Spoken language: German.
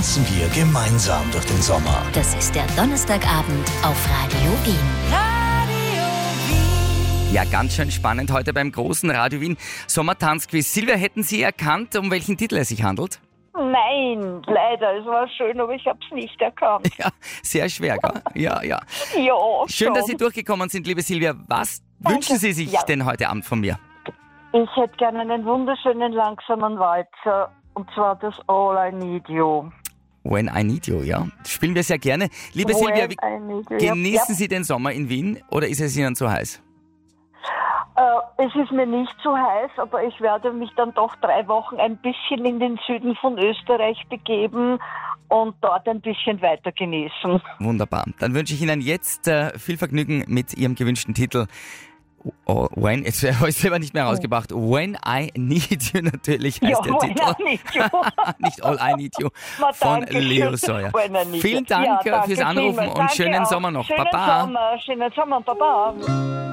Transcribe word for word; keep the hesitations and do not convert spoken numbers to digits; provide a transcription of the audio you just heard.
tanzen wir gemeinsam durch den Sommer. Das ist der Donnerstagabend auf Radio Wien. Radio Wien. Ja, ganz schön spannend heute beim großen Radio Wien Sommertanzquiz. Silvia, hätten Sie erkannt, um welchen Titel es sich handelt? Nein, leider. Es war schön, aber ich habe es nicht erkannt. Ja, sehr schwer, gell? Ja, ja. Ja, Schön, schon. dass Sie durchgekommen sind, liebe Silvia. Was Danke. wünschen Sie sich Ja. denn heute Abend von mir? Ich hätte gerne einen wunderschönen langsamen Walzer, und zwar das All I Need You. When I Need You, ja. Das spielen wir sehr gerne. Liebe When Silvia, wie I Need You. genießen Ja. Sie den Sommer in Wien oder ist es Ihnen zu heiß? Äh, es ist mir nicht zu heiß, aber ich werde mich dann doch drei Wochen ein bisschen in den Süden von Österreich begeben und dort ein bisschen weiter genießen. Wunderbar. Dann wünsche ich Ihnen jetzt äh, viel Vergnügen mit Ihrem gewünschten Titel. Oh, when, jetzt habe ich selber nicht mehr rausgebracht. When I Need You natürlich heißt Ja, der When Titel. I Need You. Nicht All I Need You Na, von danke Leo schön. Sawyer. When I Need Vielen You. Dank Ja, äh, danke fürs Anrufen vielmals. und Danke schönen auch. Sommer noch. Schönen Baba. Sommer, schönen Sommer, Baba.